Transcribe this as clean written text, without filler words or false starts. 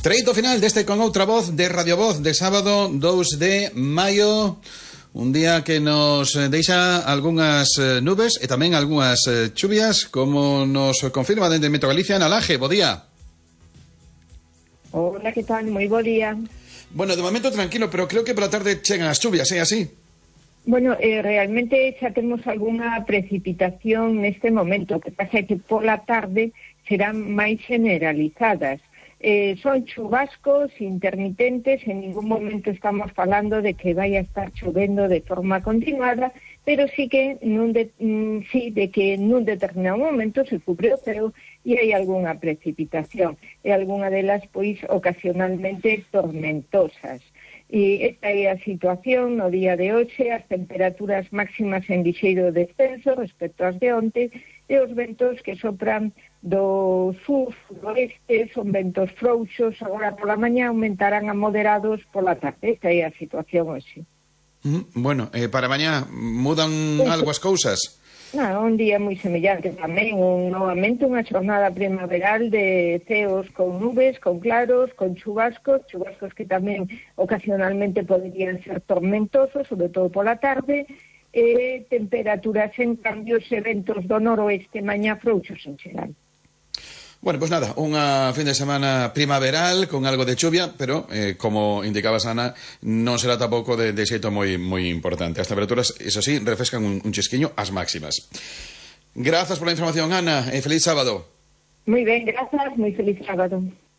Treito final deste Con Outra Voz de Radio Voz de sábado 2 de maio. Un día que nos deixa algunhas nubes e tamén algunhas chuvias, como nos confirma dende Metro Galicia, Ana Laje. Bo día. Hola, que tal? Moi bo día. Bueno, de momento tranquilo, pero creo que pola tarde chegan as chuvias, é así? Bueno, realmente xa temos algunha precipitación neste momento, o que pasa é que pola tarde serán máis generalizadas. Son chubascos intermitentes, en ningún momento estamos falando de que vai a estar chovendo de forma continuada, pero sí que de que nun determinado momento se cubre o ceo e hai algunha precipitación, e algunha delas, pois, ocasionalmente tormentosas. E esta é a situación no día de hoxe, as temperaturas máximas en lixeiro descenso respecto ás de onte, e os ventos que sopran do sur, suroeste, son ventos frouxos, agora pola mañá aumentarán a moderados pola tarde. Esta é a situación hoxe. Bueno, para mañá mudan algo as cousas? Un día moi semellante tamén, novamente unha xornada primaveral de ceos con nubes, con claros, con chubascos que tamén ocasionalmente poderían ser tormentosos, sobre todo pola tarde, e temperaturas en cambios e ventos do noroeste mañá frouxos en xeral. Bueno, pues nada, unha fin de semana primaveral con algo de chuvia, pero, como indicabas, Ana, non será tampouco de xeito moi importante. As temperaturas, eso sí, refrescan un chisquiño as máximas. Grazas pola información, Ana, e feliz sábado. Moi ben, grazas, moi feliz sábado.